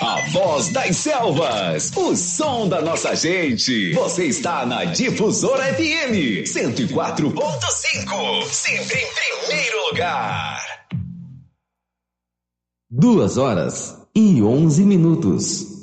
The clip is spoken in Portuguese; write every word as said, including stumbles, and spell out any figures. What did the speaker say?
A voz das selvas, o som da nossa gente. Você está na Difusora F M cento e quatro ponto cinco, sempre em primeiro lugar. Duas horas e onze minutos.